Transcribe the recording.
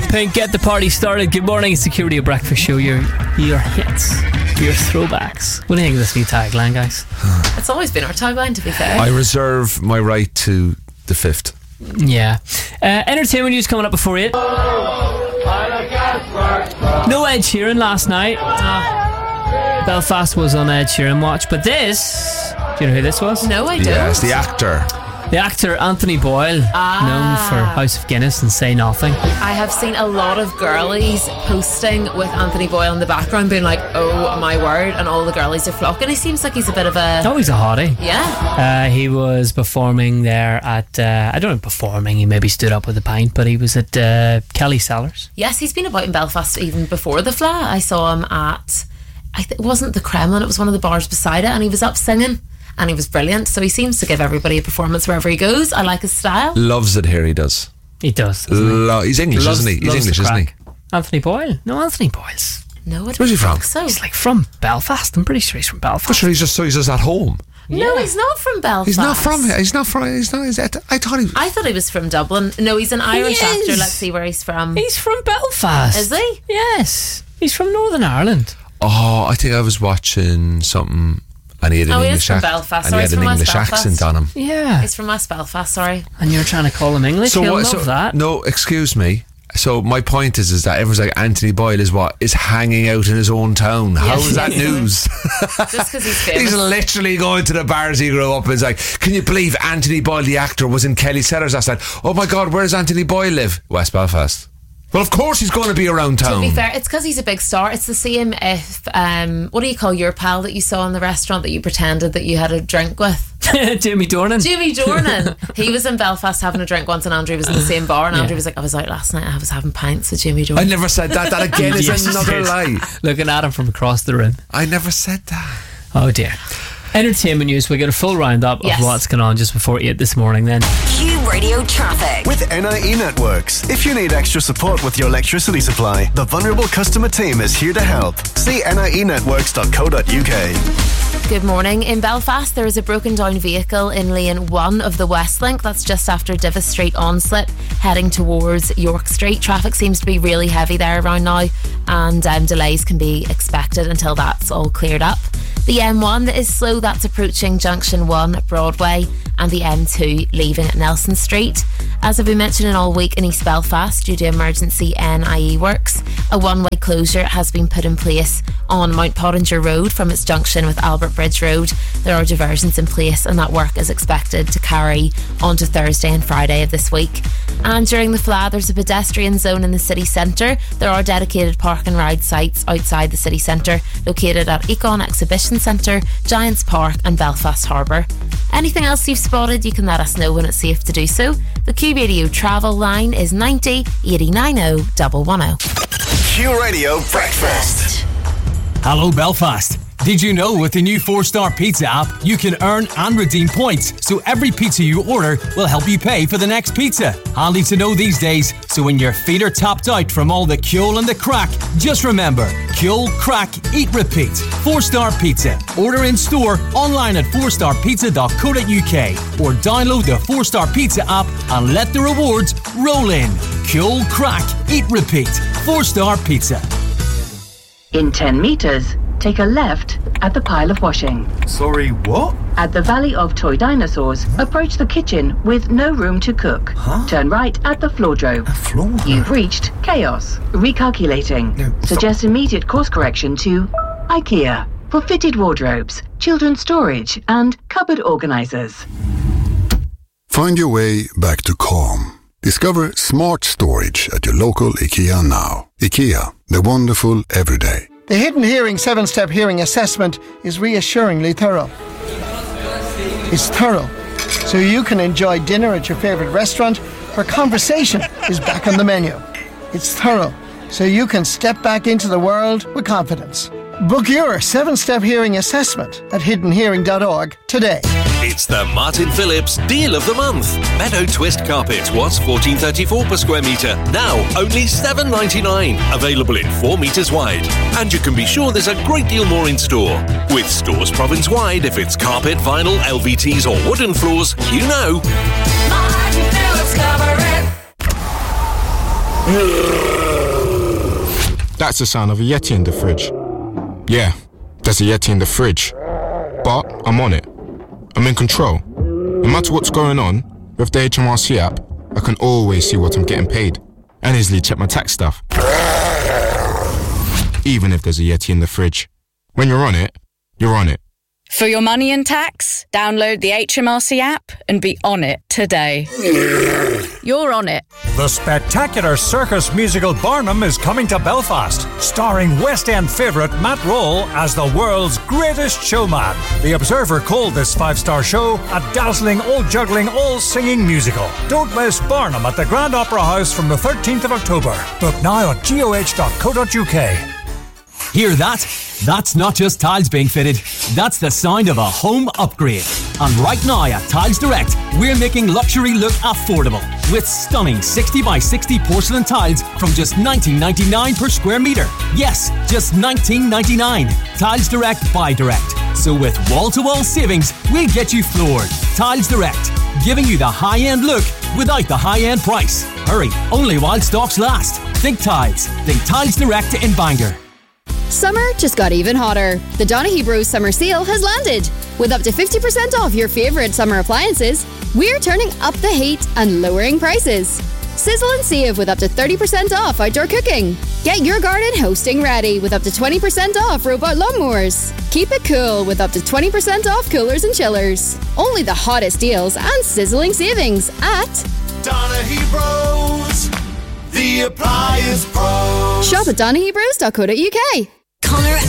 Pink, get the party started. Good morning, it's the Security Breakfast Show. Your hits, your throwbacks. What do you think of this new tagline, guys? It's always been our tagline, to be fair. I reserve my right to the fifth. Yeah. Entertainment news coming up before 8. No Ed Sheeran last night. Belfast was on Ed Sheeran watch, but this, do you know who this was? No, I don't. Yes, the actor. The actor Anthony Boyle, known for House of Guinness and Say Nothing. I have seen a lot of girlies posting with Anthony Boyle in the background being like, oh my word, and all the girlies are flocking. He seems like he's a bit of a... Oh, he's a hottie. Yeah. He was performing there at, I don't know, performing, he maybe stood up with a pint, but he was at Kelly Cellars. Yes, he's been about in Belfast even before the Fla. I saw him at, it wasn't the Kremlin, it was one of the bars beside it, and he was up singing. And he was brilliant, so he seems to give everybody a performance wherever he goes. I like his style. Loves it here, he does. He does. He's English, isn't he? He's English, isn't he? Anthony Boyle? No, Anthony Boyle's. No, I don't Where's he from? think so. He's like from Belfast. I'm pretty sure he's from Belfast. But sure, he's just at home. No, he's not from Belfast. He's not from here. I thought he was from Dublin. No, he's an Irish actor. Let's see where he's from. He's from Belfast. Is he? Yes. He's from Northern Ireland. Oh, I think I was watching something and he had an English from Belfast. and he had an English accent on him. Yeah. He's from West Belfast, sorry. And you're trying to call him English? He'll love that. No, excuse me. So my point is that everyone's like, Anthony Boyle is hanging out in his own town. How is that news? Just because he's famous. He's literally going to the bars he grew up in. It's like, can you believe Anthony Boyle, the actor, was in Kelly Cellars last night? Oh my God, where does Anthony Boyle live? West Belfast. Well, of course he's going to be around town. To be fair, it's because he's a big star. It's the same if, what do you call your pal that you saw in the restaurant that you pretended that you had a drink with? Jimmy Dornan. Jimmy Dornan. He was in Belfast having a drink once and Andrew was in the same bar and Andrew was like, I was out last night, I was having pints with Jimmy Dornan. I never said that. That again is another lie. Looking at him from across the room. I never said that. Oh dear. Entertainment news, we get a full roundup of what's going on just before 8 this morning then. Q Radio Traffic. With NIE Networks. If you need extra support with your electricity supply, the vulnerable customer team is here to help. See nienetworks.co.uk. Good morning. In Belfast, there is a broken down vehicle in lane 1 of the Westlink. That's just after Divis Street Onslip, heading towards York Street. Traffic seems to be really heavy there around now, and delays can be expected until that's all cleared up. The M1 is slow, that's approaching Junction 1 Broadway, and the M2 leaving at Nelson Street. As I've been mentioning all week in East Belfast, due to emergency NIE works, a one-way closure has been put in place on Mount Pottinger Road from its junction with Albert Bridge Road. There are diversions in place and that work is expected to carry on to Thursday and Friday of this week. And during the Fla, there's a pedestrian zone in the city centre. There are dedicated park and ride sites outside the city centre, located at Econ Exhibition Centre, Giants Park and Belfast Harbour. Anything else you've spotted, you can let us know when it's safe to do so. The Q Radio travel line is 90 89 110. Q Radio Breakfast. Hello Belfast. Did you know with the new 4-Star Pizza app, you can earn and redeem points, so every pizza you order will help you pay for the next pizza. Handy to know these days, so when your feet are tapped out from all the Kjol and the crack, just remember, Kjol, crack, eat, repeat. 4-Star Pizza. Order in store, online at 4starpizza.co.uk or download the 4-Star Pizza app and let the rewards roll in. Kjol, crack, eat, repeat. 4-Star Pizza. In 10 metres, take a left at the pile of washing. Sorry, what? At the Valley of Toy Dinosaurs, approach the kitchen with no room to cook. Turn right at the Floordrome. You've reached Chaos. Recalculating. Suggest immediate course correction to IKEA for fitted wardrobes, children's storage and cupboard organisers. Find your way back to calm. Discover smart storage at your local IKEA now. IKEA, the wonderful everyday. The Hidden Hearing 7-Step Hearing Assessment is reassuringly thorough. It's thorough, so you can enjoy dinner at your favourite restaurant where conversation is back on the menu. It's thorough, so you can step back into the world with confidence. Book your 7-Step Hearing Assessment at hiddenhearing.org today. It's the Martin Phillips Deal of the Month. Meadow Twist Carpet was $14.34 per square metre. Now only $7.99. Available in 4 metres wide. And you can be sure there's a great deal more in store. With stores province-wide, if it's carpet, vinyl, LVTs or wooden floors, you know. Martin Phillips cover it. That's the sound of a Yeti in the fridge. Yeah, there's a Yeti in the fridge. But I'm on it. I'm in control. No matter what's going on, with the HMRC app, I can always see what I'm getting paid and easily check my tax stuff. Even if there's a Yeti in the fridge. When you're on it, you're on it. For your money and tax, download the HMRC app and be on it today. You're on it. The spectacular circus musical Barnum is coming to Belfast, starring West End favourite Matt Roll as the world's greatest showman. The Observer called this 5-star show a dazzling, all-juggling, all-singing musical. Don't miss Barnum at the Grand Opera House from the 13th of October. Book now at goh.co.uk. Hear that? That's not just tiles being fitted. That's the sound of a home upgrade. And right now at Tiles Direct, we're making luxury look affordable with stunning 60 by 60 porcelain tiles from just $19.99 per square metre. Yes, just $19.99. Tiles Direct by Direct. So with wall-to-wall savings, we'll get you floored. Tiles Direct, giving you the high-end look without the high-end price. Hurry, only while stocks last. Think Tiles. Think Tiles Direct in Bangor. Summer just got even hotter. The Donaghy Bros Summer Sale has landed. With up to 50% off your favourite summer appliances, we're turning up the heat and lowering prices. Sizzle and save with up to 30% off outdoor cooking. Get your garden hosting ready with up to 20% off robot lawnmowers. Keep it cool with up to 20% off coolers and chillers. Only the hottest deals and sizzling savings at Donaghy Bros, the appliance pros. Shop at DonaghyBros.co.uk. Connor